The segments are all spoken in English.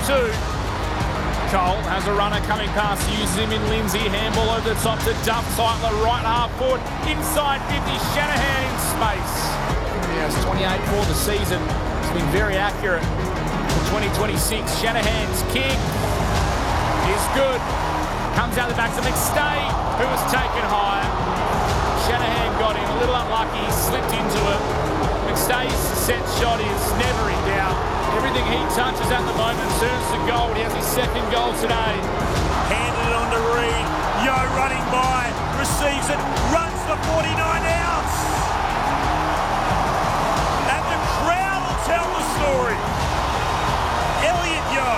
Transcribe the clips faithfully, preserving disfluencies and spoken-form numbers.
two. Cole has a runner coming past, uses him in Lindsay. Handball over the top to Duff. Cycler right half forward. Inside fifty. Shanahan in space. Yeah, it's twenty-eight for the season. It's been very accurate for twenty twenty-six. Shanahan's kick is good. Comes out the back to McStay, who was taken high. Shanahan got in, a little unlucky, slipped into it. McStay's set shot is never in doubt. Everything he touches at the moment turns to gold. He has his second goal today. Handed it on to Reed. Yo running by, receives it, runs the forty-nine outs. And the crowd will tell the story. Elliot Yo,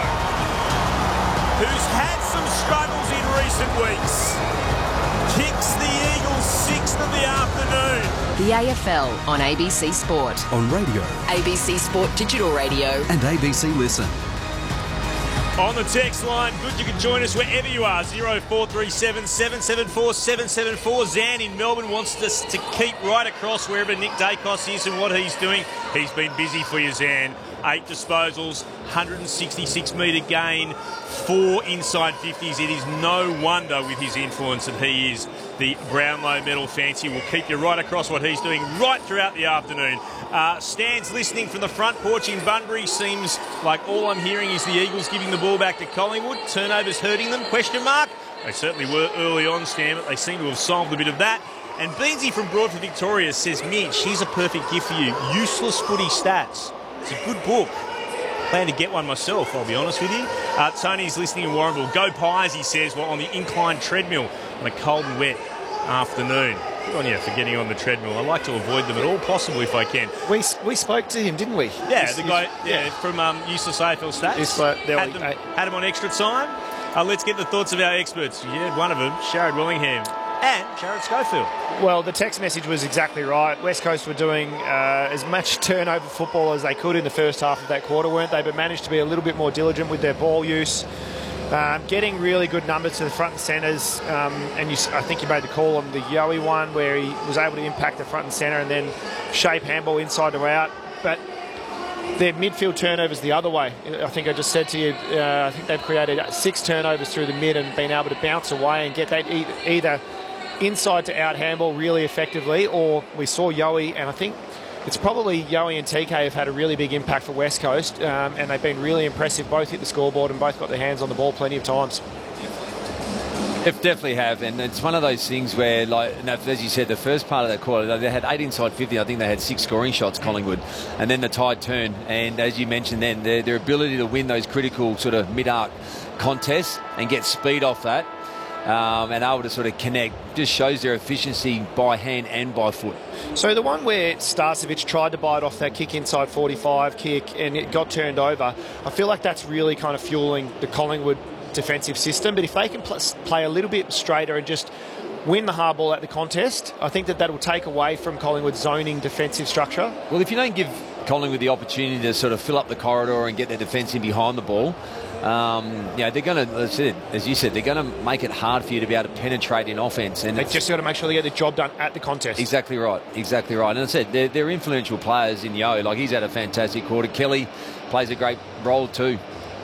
who's had some struggles in recent weeks, kicks the Eagles sixth of the afternoon. The A F L on A B C Sport. On radio. A B C Sport Digital Radio. And A B C Listen. On the text line, good you can join us wherever you are. zero four three seven, seven seven four, seven seven four. Zan in Melbourne wants us to keep right across wherever Nick Dacos is and what he's doing. He's been busy for you, Zan. Eight disposals, one hundred sixty-six metre gain, four inside fifties. It is no wonder with his influence that he is the Brownlow medal fancy. We'll keep you right across what he's doing right throughout the afternoon. Uh, Stan's listening from the front porch in Bunbury. Seems like all I'm hearing is the Eagles giving the ball back to Collingwood. Turnovers hurting them, question mark. They certainly were early on, Stan, but they seem to have solved a bit of that. And Beansy from Broadford, Victoria says, Mitch, here's a perfect gift for you. Useless Footy Stats. It's a good book. Plan to get one myself, I'll be honest with you. Uh, Tony's listening in Warrnambool. Go Pies, he says, while on the inclined treadmill on a cold and wet afternoon. Good on you for getting on the treadmill. I like to avoid them at all possible if I can. We we spoke to him, didn't we? Yeah, He's, the guy yeah, from um, Useless A F L Stats. He's, uh, had, we, them, uh, had him on extra time. Uh, let's get the thoughts of our experts. Yeah, one of them, Sharrod Willingham and Jared Schofield. Well, the text message was exactly right. West Coast were doing uh, as much turnover football as they could in the first half of that quarter, weren't they? But managed to be a little bit more diligent with their ball use. Um, getting really good numbers to the front and centres, um, and you, I think you made the call on the Yowie one where he was able to impact the front and centre and then shape handball inside or out. But their midfield turnovers the other way. I think I just said to you, uh, I think they've created six turnovers through the mid and been able to bounce away and get that e- either inside to out handball really effectively, or we saw Yowie, and I think it's probably Yowie and T K have had a really big impact for West Coast, um, and they've been really impressive. Both hit the scoreboard and both got their hands on the ball plenty of times. They definitely have, and it's one of those things where, like, as you said, the first part of that quarter, they had eight inside fifty. I think they had six scoring shots, Collingwood, and then the tide turned. And as you mentioned, then their, their ability to win those critical sort of mid-arc contests and get speed off that, um, and able to sort of connect, just shows their efficiency by hand and by foot. So the one where Starcevic tried to bite off that kick inside forty-five kick and it got turned over, I feel like that's really kind of fueling the Collingwood defensive system. But if they can pl- play a little bit straighter and just win the hard ball at the contest, I think that that will take away from Collingwood's zoning defensive structure. Well, if you don't give Collingwood the opportunity to sort of fill up the corridor and get their defence in behind the ball, Um, you know, they're going to, as you said, they're going to make it hard for you to be able to penetrate in offence. And they just got to make sure they get the job done at the contest. Exactly right, exactly right. And as I said, they're, they're influential players in Yo. Like, he's had a fantastic quarter. Kelly plays a great role too.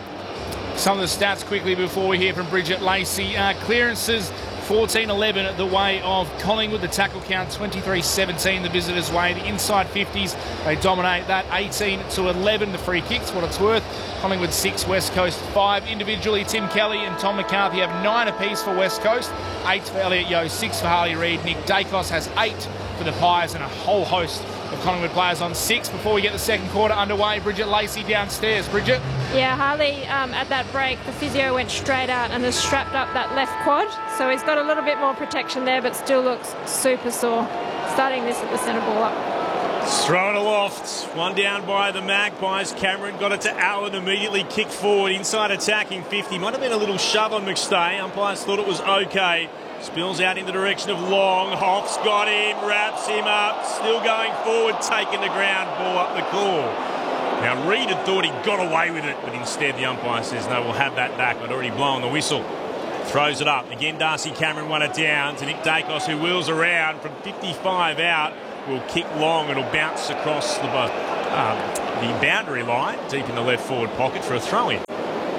Some of the stats quickly before we hear from Bridget Lacey. Uh, clearances fourteen eleven the way of Collingwood. The tackle count twenty-three seventeen the visitors' way. The inside fifties, they dominate that. eighteen to eleven the free kicks, what it's worth. Collingwood six, West Coast five. Individually, Tim Kelly and Tom McCarthy have nine apiece for West Coast. Eight for Elliot Yo, six for Harley Reid. Nick Dacos has eight for the Pies, and a whole host of Collingwood players on six. Before we get the second quarter underway, Bridget Lacey downstairs. Bridget? Yeah, Harley, um, at that break, the physio went straight out and has strapped up that left quad. So he's got a little bit more protection there, but still looks super sore. Starting this at the centre ball up. Thrown aloft. One down by the Magpies. Cameron got it to Allen, immediately kicked forward. Inside attacking fifty. Might have been a little shove on McStay. Umpires thought it was okay. Spills out in the direction of Long. Hoff's got him, wraps him up. Still going forward, taking the ground. Ball up the claw. Now, Reid had thought he got away with it, but instead the umpire says, no, we'll have that back. I'd already blown the whistle. Throws it up. Again, Darcy Cameron won it down to Nick Dacos, who wheels around from fifty-five out. Will kick long. It'll bounce across the, um, the boundary line, deep in the left forward pocket for a throw-in.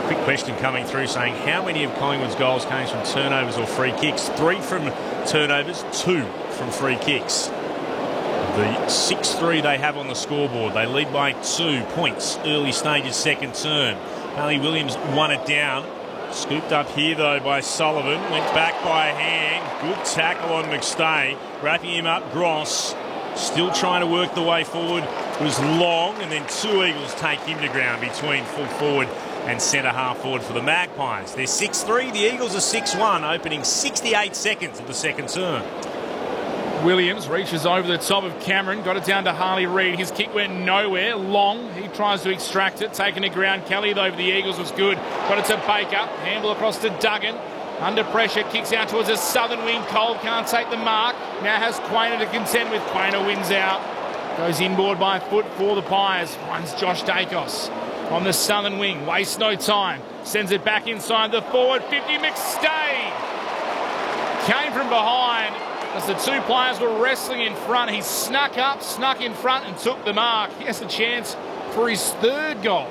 Quick question coming through saying how many of Collingwood's goals came from turnovers or free kicks? Three from turnovers, two from free kicks. The six three they have on the scoreboard. They lead by two points early stages second term. Harley Williams won it down. Scooped up here though by Sullivan. Went back by a hand. Good tackle on McStay. Wrapping him up, Gross. Still trying to work the way forward. Was long, and then two Eagles take him to ground between full forward and centre half forward for the Magpies. They're six three. The Eagles are six one, opening sixty-eight seconds of the second term. Williams reaches over the top of Cameron, got it down to Harley Reid. His kick went nowhere. Long, he tries to extract it, taken to ground. Kelly, though, for the Eagles was good. Got it to Baker, handle across to Duggan. Under pressure, kicks out towards the southern wing. Cole can't take the mark. Now has Quainer to contend with. Quainer wins out. Goes inboard by foot for the Pies. Finds Josh Dacos on the southern wing. Wastes no time. Sends it back inside the forward fifty. McStay came from behind. As the two players were wrestling in front, he snuck up, snuck in front and took the mark. He has a chance for his third goal.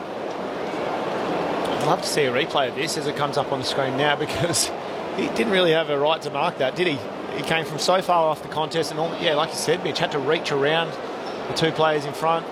I'd love to see a replay of this as it comes up on the screen now, because he didn't really have a right to mark that, did he? He came from so far off the contest, and all, yeah, like you said, Mitch, had to reach around the two players in front.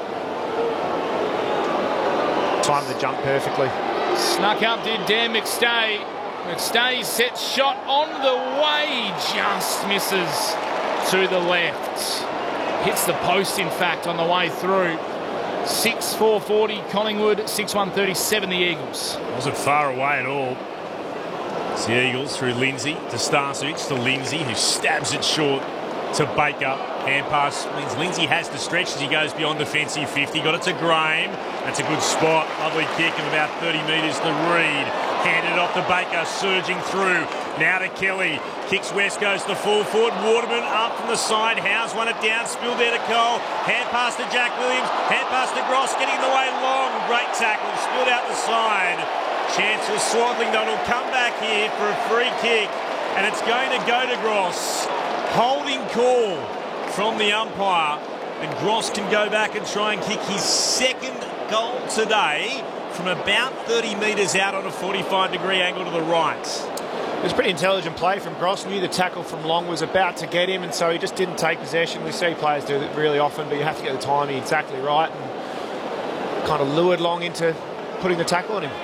Timed the jump perfectly. Snuck up, did Dan McStay. McStay's set shot on the way, just misses to the left. Hits the post, in fact, on the way through. six four forty Collingwood, six one thirty-seven the Eagles. Wasn't far away at all. It's the Eagles through Lindsay to Starcevic to Lindsay, who stabs it short to Baker. Hand pass means Lindsay has to stretch as he goes beyond defensive fifty. Got it to Graham. That's a good spot. Lovely kick of about thirty metres to Reid. Handed off to Baker, surging through. Now to Kelly. Kicks West Coast to full forward. Waterman up from the side. Howes won it down. Spilled there to Cole. Hand pass to Jack Williams. Hand pass to Gross. Getting in the way long. Great tackle. Spilled out the side. Chance for Swaddling, though. It'll come back here for a free kick. And it's going to go to Gross. Holding call from the umpire. And Gross can go back and try and kick his second goal today from about thirty metres out on a forty-five degree angle to the right. It was pretty intelligent play from Gross. Knew the tackle from Long was about to get him, and so he just didn't take possession. We see players do that really often, but you have to get the timing exactly right, and kind of lured Long into putting the tackle on him.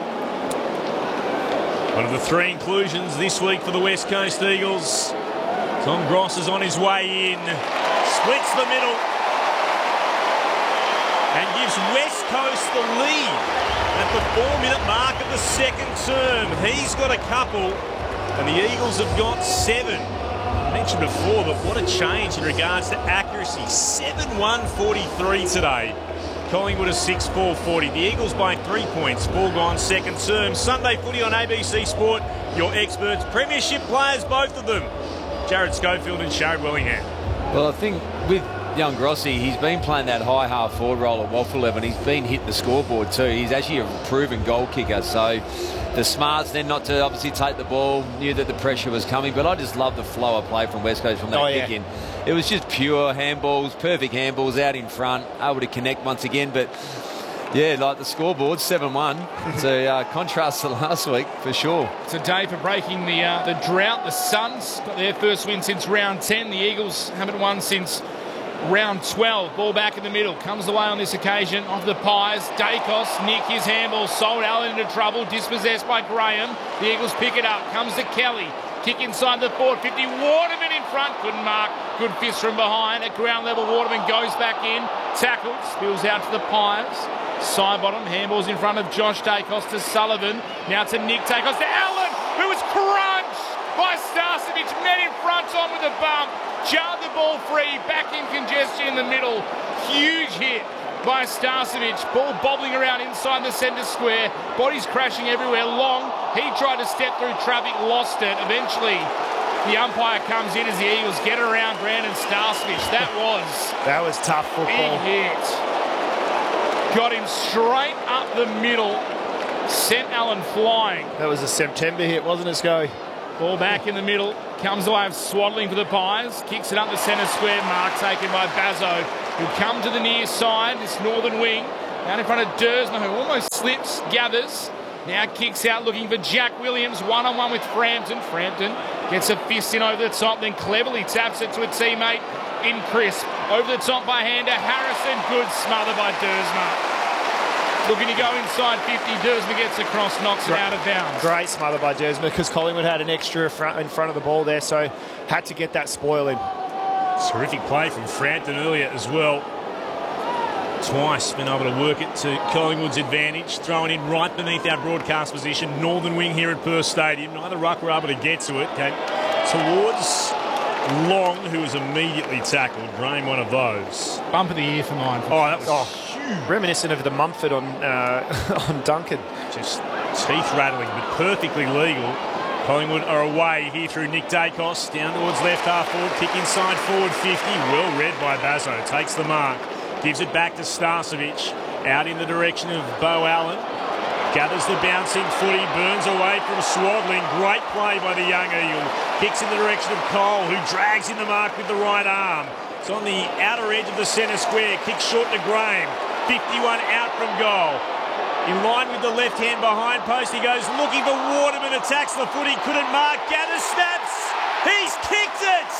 One of the three inclusions this week for the West Coast Eagles. Tom Gross is on his way in. Splits the middle. And gives West Coast the lead at the four-minute mark of the second term. He's got a couple, and the Eagles have got seven. I mentioned before, but what a change in regards to accuracy. seven one forty-three today. Collingwood is six four forty. The Eagles by three points. Ball gone second term. Sunday footy on A B C Sport. Your experts, premiership players, both of them. Jared Schofield and Sharrod Wellingham. Well, I think with young Grossi, he's been playing that high half forward role at Waffle and he's been hit the scoreboard too. He's actually a proven goal kicker, so the smarts then not to obviously take the ball, knew that the pressure was coming, but I just love the flow of play from West Coast from that oh, kick yeah. in. It was just pure handballs, perfect handballs out in front, able to connect once again, but yeah, like the scoreboard, seven one. It's a uh, contrast to last week, for sure. Today for breaking the uh, the drought. The Suns got their first win since round ten. The Eagles haven't won since round twelve. Ball back in the middle. Comes away on this occasion off the Pies. Dacos, Nick, his handball. Sold Allen into trouble. Dispossessed by Graham. The Eagles pick it up. Comes to Kelly. Kick inside the forward fifty. Waterman in front. Couldn't mark. Good fist from behind. At ground level, Waterman goes back in. Tackled. Spills out to the Pies. Side bottom. Handballs in front of Josh Dacos to Sullivan. Now to Nick. Dacos to Allen, who was crunched by Starcevic. Met in front on with a bump. Jarred the ball free. Back in congestion in the middle. Huge hit by Starcevic. Ball bobbling around inside the centre square. Bodies crashing everywhere. Long. He tried to step through traffic. Lost it. Eventually, the umpire comes in as the Eagles get around Brandon Starcevic. That was... that was tough football. Big hit. Got him straight up the middle. Sent Allen flying. That was a September hit, wasn't it, Sco? Ball back in the middle. Comes away of Swaddling for the Pies. Kicks it up the centre square. Mark taken by Bazzo. Who'll come to the near side. This northern wing. Down in front of Dersma, who almost slips, gathers. Now kicks out looking for Jack Williams. One-on-one with Frampton. Frampton gets a fist in over the top, then cleverly taps it to a teammate in Crisp. Over the top by hander Harrison. Good smother by Dersma. Looking to go inside fifty. Dersma gets across, knocks it out of bounds. Great smother by Dersma because Collingwood had an extra front, in front of the ball there, so had to get that spoil in. Terrific play from Frampton earlier as well. Twice been able to work it to Collingwood's advantage. Throwing in right beneath our broadcast position. Northern wing here at Perth Stadium. Neither ruck were able to get to it. Okay. Towards Long, who was immediately tackled. Graham, one of those. Bump of the ear for mine. Oh, that was Oh, huge. Reminiscent of the Mumford on uh, on Duncan. Just teeth rattling, but perfectly legal. Collingwood are away here through Nick Dacos. Down towards left half forward. Kick inside forward fifty. Well read by Bazzo. Takes the mark. Gives it back to Starcevic. Out in the direction of Bo Allen. Gathers the bouncing footy. Burns away from Swadling. Great play by the young Eagle. Kicks in the direction of Cole, who drags in the mark with the right arm. It's on the outer edge of the centre square. Kicks short to Graham. fifty-one out from goal. In line with the left hand behind post. He goes looking for Waterman. Attacks the footy. Couldn't mark. Gathers, snaps. He's kicked it.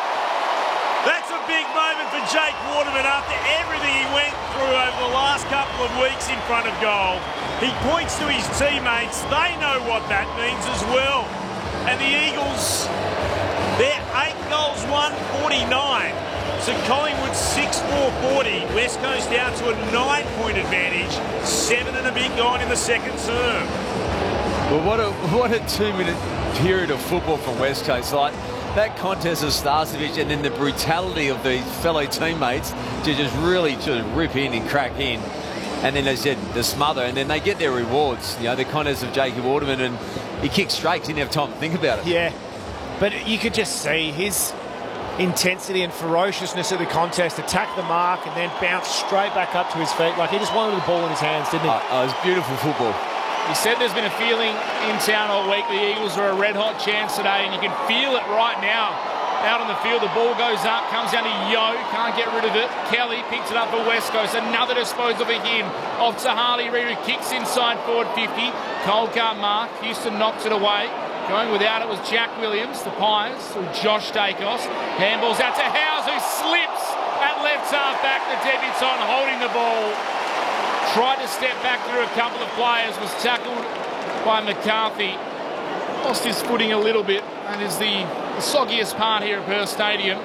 That's a big moment for Jake Waterman after everything he went through over the last couple of weeks in front of goal. He points to his teammates. They know what that means as well. And the Eagles, they're eight goals, one forty-nine. So Collingwood six four forty. West Coast down to a nine-point advantage. Seven and a bit gone in the second term. Well, what a what a two-minute period of football from West Coast. Like that contest of Starcevic and then the brutality of these fellow teammates to just really just rip in and crack in. And then, as I said, the smother, and then they get their rewards. You know, the contest of Jacob Waterman, and he kicked straight, didn't have time to think about it. Yeah, but you could just see his intensity and ferociousness of the contest, attack the mark and then bounce straight back up to his feet. Like he just wanted the ball in his hands, didn't he? Oh, oh, it was beautiful football. He said there's been a feeling in town all week the Eagles are a red-hot chance today, and you can feel it right now. Out on the field, the ball goes up, comes down to Yo, can't get rid of it. Kelly picks it up for West Coast, another disposal for him. Off to Harley Reid, who kicks inside forward fifty. Cole can't mark, Houston knocks it away. Going without it was Jack Williams, the Pies, or Josh Dacos. Handballs out to Howes, who slips at left half back, the debutant holding the ball. Tried to step back through a couple of players, was tackled by McCarthy. Lost his footing a little bit. That is the, the soggiest part here at Perth Stadium.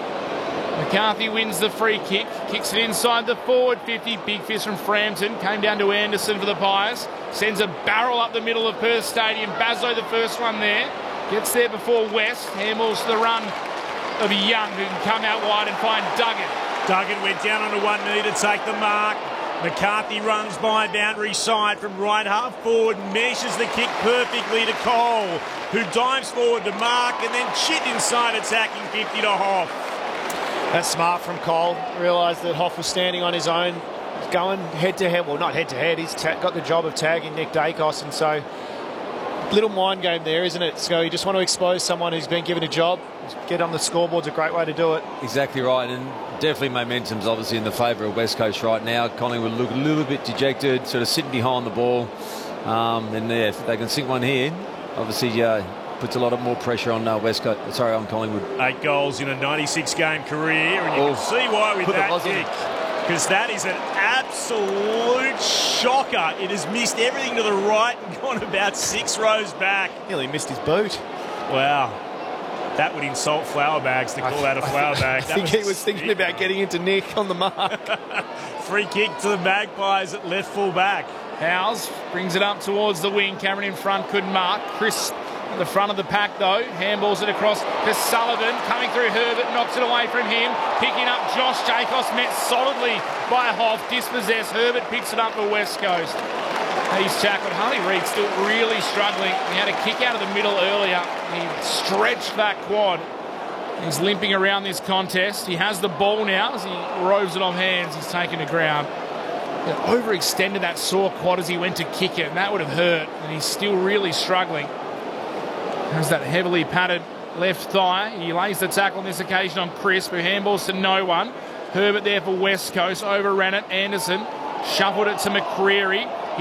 McCarthy wins the free kick. Kicks it inside the forward fifty. Big fist from Frampton. Came down to Anderson for the Pies. Sends a barrel up the middle of Perth Stadium. Bazzo the first one there. Gets there before West. Handballs to the run of Young, who can come out wide and find Duggan. Duggan went down onto one knee to take the mark. McCarthy runs by boundary side from right half forward, meshes the kick perfectly to Cole, who dives forward to mark and then chit inside attacking fifty to Hoff. That's smart from Cole. Realised that Hoff was standing on his own, going head to head. Well, not head to head. He's got the job of tagging Nick Dacos, and so little mind game there, isn't it? So you just want to expose someone who's been given a job. Get on the scoreboard's a great way to do it. Exactly right, and definitely momentum's obviously in the favour of West Coast right now. Collingwood look a little bit dejected, sort of sitting behind the ball. Um, and yeah, if they can sink one here, obviously uh, puts a lot of more pressure on uh, West Coast. Sorry, on Collingwood. Eight goals in a ninety-six game career, and you Oh, can see why with put the that buzz on kick. it. Because that is an absolute shocker. It has missed everything to the right and gone about six rows back. Nearly missed his boot. Wow. That would insult flower bags to call that a flower bag. I That think he was thinking about getting into Nick on the mark. Free kick to the Magpies at left full back. Howes brings it up towards the wing. Cameron in front couldn't mark. Chris at the front of the pack though. Handballs it across to Sullivan. Coming through Herbert, knocks it away from him. Picking up Josh Dacos, met solidly by Hoff. Dispossessed. Herbert picks it up for West Coast. He's tackled. Harley Reid still really struggling. He had a kick out of the middle earlier. He stretched that quad. He's limping around this contest. He has the ball now as he roves it off hands. He's taken to ground. He overextended that sore quad as he went to kick it, and that would have hurt. And he's still really struggling. Has that heavily padded left thigh. He lays the tackle on this occasion on Crisp, who handballs to no one. Herbert there for West Coast. Overran it. Anderson Shuffled it to McCreary.